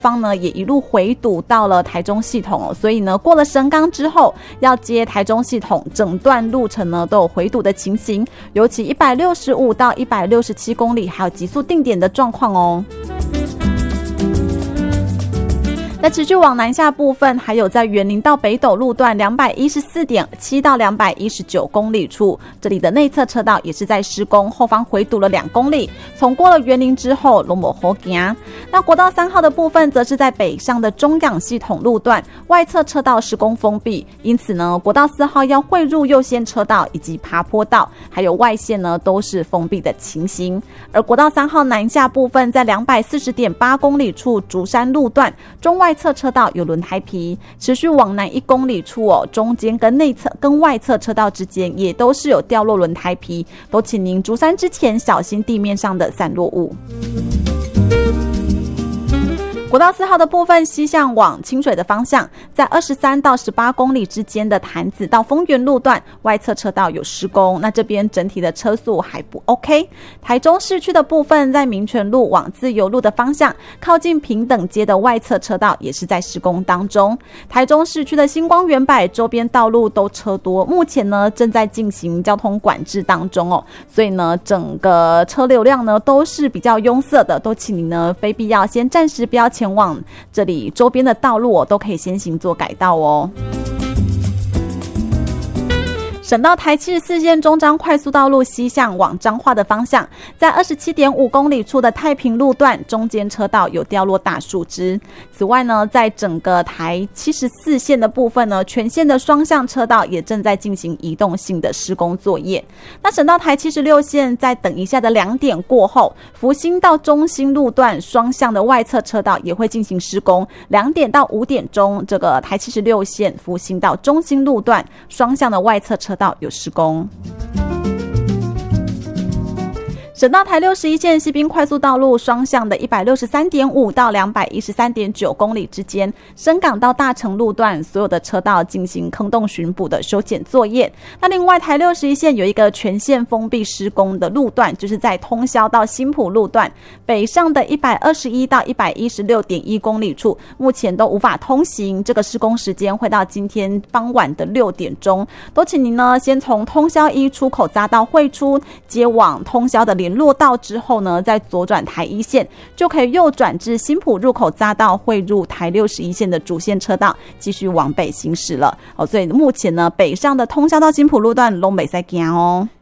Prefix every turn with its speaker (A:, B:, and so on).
A: 方呢也一路回堵到了台中系统哦，所以呢过了神冈之后要接台中系统，整段路程呢都有回堵的情形，尤其165到167公里还有急速定点的状况哦。那持续往南下部分，还有在员林到北斗路段214.7到219公里处，这里的内侧车道也是在施工，后方回堵了2公里。从过了员林之后，都没好行。那国道3号的部分，则是在北上的中港系统路段，外侧车道施工封闭，因此呢，国道4号要汇入右线车道以及爬坡道，还有外线呢，都是封闭的情形。而国道3号南下部分，在240.8公里处竹山路段，中外侧车道有轮胎皮，持续往南1公里处哦，中间跟内侧跟外侧车道之间也都是有掉落轮胎皮，都请您竹山之前小心地面上的散落物。国道4号的部分西向往清水的方向，在23到18公里之间的潭子到丰原路段外侧车道有施工，那这边整体的车速还不 OK。台中市区的部分，在民权路往自由路的方向，靠近平等街的外侧车道也是在施工当中。台中市区的星光园百周边道路都车多，目前呢正在进行交通管制当中哦，所以呢整个车流量呢都是比较拥塞的，都请你呢非必要先暂时不要前往这里周边的道路都可以先行做改道哦。省道台74线中彰快速道路西向往彰化的方向，在27.5公里处的太平路段中间车道有掉落大树枝。此外呢，在整个台74线的部分呢，全线的双向车道也正在进行移动性的施工作业。那省道台76线在等一下的2点过后，福兴到中兴路段双向的外侧车道也会进行施工。2点到5点钟，这个台76线福兴到中兴路段双向的外侧车道有施工。省道台61线西滨快速道路双向的163.5到213.9公里之间，深港到大成路段所有的车道进行坑洞巡捕的修剪作业。那另外台61线有一个全线封闭施工的路段，就是在通霄到新埔路段北上的121到116.1公里处，目前都无法通行，这个施工时间会到今天傍晚的6点钟。都请您呢先从通霄1出口匝道汇出，接往通霄的联络道之后呢，再左转台1线，就可以右转至新埔入口匝道汇入台61线的主线车道，继续往北行驶了。所以目前呢，北上的通霄到新埔路段都没在行哦。